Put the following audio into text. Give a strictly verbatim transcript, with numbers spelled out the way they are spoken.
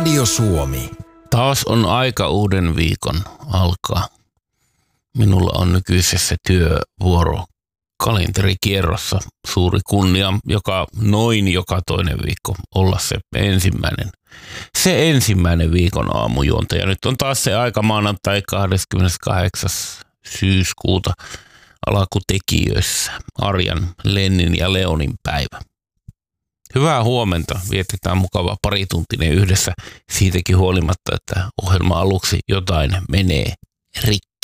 Radio Suomi. Taas on aika uuden viikon alkaa. Minulla on nykyisessä työvuoro kalenterikierrossa suuri kunnia, joka noin joka toinen viikko olla se ensimmäinen. Se ensimmäinen viikon aamujuonta. Ja nyt on taas se aika maanantai kahdeskymmeneskahdeksas syyskuuta alakutekijöissä. Arjan, Lennin ja Leonin päivä. Hyvää huomenta. Vietetään mukava parituntinen yhdessä siitäkin huolimatta, että ohjelma aluksi jotain menee rikki.